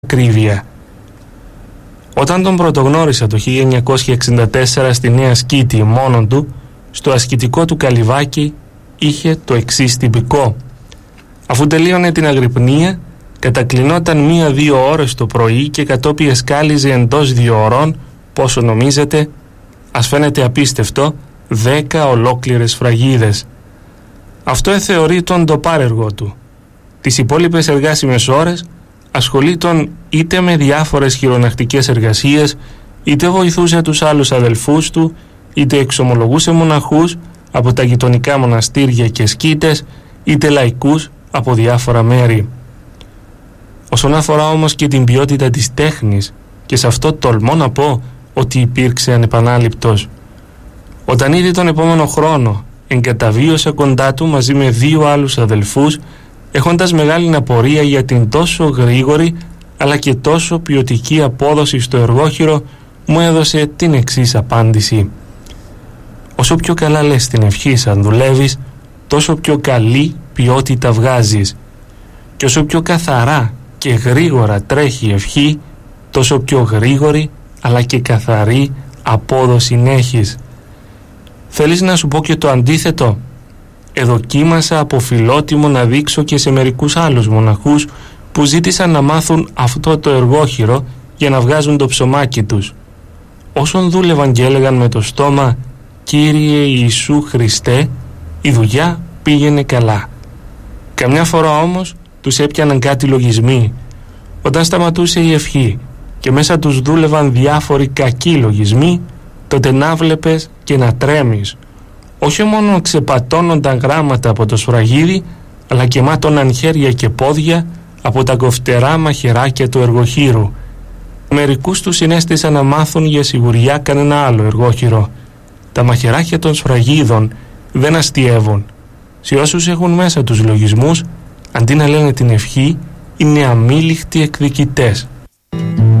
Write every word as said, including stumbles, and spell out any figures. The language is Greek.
ακρίβεια. Όταν τον πρωτογνώρισα το χίλια εννιακόσια εξήντα τέσσερα στη Νέα Σκήτη μόνον του, στο ασκητικό του καλυβάκι είχε το εξής τυπικό. Αφού τελείωνε την αγρυπνία, κατακλεινόταν μία-δύο ώρες το πρωί και κατόπιν εσκάλιζε εντός δύο ωρών, πόσο νομίζετε, ας φαίνεται απίστευτο, δέκα ολόκληρες φραγίδες. Αυτό εθεωρεί τον το πάρεργο του. Τις υπόλοιπες εργάσιμες ώρες ασχολείτον είτε με διάφορες χειρονακτικές εργασίες, είτε βοηθούσε τους άλλους αδελφούς του, είτε εξομολογούσε μοναχούς από τα γειτονικά μοναστήρια και σκήτες, είτε λαϊκούς από διάφορα μέρη. Όσον αφορά όμως και την ποιότητα της τέχνης, και σε αυτό τολμώ να πω ότι υπήρξε ανεπανάληπτος. Όταν ήδη τον επόμενο χρόνο εγκαταβίωσα κοντά του μαζί με δύο άλλους αδελφούς, έχοντας μεγάλη απορία για την τόσο γρήγορη αλλά και τόσο ποιοτική απόδοση στο εργόχειρο, μου έδωσε την εξής απάντηση. Όσο πιο καλά λες την ευχή σαν δουλεύεις, τόσο πιο καλή ποιότητα βγάζεις. Και όσο πιο καθαρά και γρήγορα τρέχει η ευχή, τόσο πιο γρήγορη αλλά και καθαρή απόδοση έχεις. Θέλεις να σου πω και το αντίθετο? Εδοκίμασα από φιλότιμο να δείξω και σε μερικούς άλλους μοναχούς που ζήτησαν να μάθουν αυτό το εργόχειρο για να βγάζουν το ψωμάκι τους. Όσον δούλευαν και έλεγαν με το στόμα «Κύριε Ιησού Χριστέ», η δουλειά πήγαινε καλά. Καμιά φορά όμως τους έπιαναν κάτι λογισμοί. Όταν σταματούσε η ευχή και μέσα τους δούλευαν διάφοροι κακοί λογισμοί, τότε να βλέπες και να τρέμεις. Όχι μόνο ξεπατώνονταν γράμματα από το σφραγίδι, αλλά και μάτωναν χέρια και πόδια από τα κοφτερά μαχαιράκια του εργοχείρου. Μερικούς τους συνέστησαν να μάθουν για σιγουριά κανένα άλλο εργόχειρο. Τα μαχαιράκια των σφραγίδων δεν αστιεύουν. Σε όσους έχουν μέσα τους λογισμούς, αντί να λένε την ευχή, είναι αμήλικτοι εκδικητές.